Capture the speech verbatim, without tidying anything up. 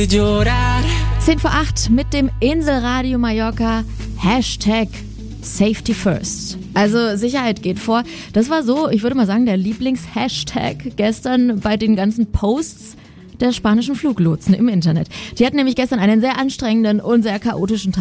zehn vor acht mit dem Inselradio Mallorca. Hashtag Safety First. Also Sicherheit geht vor. Das war so, ich würde mal sagen, der Lieblings-Hashtag gestern bei den ganzen Posts der spanischen Fluglotsen im Internet. Die hatten nämlich gestern einen sehr anstrengenden und sehr chaotischen Tag.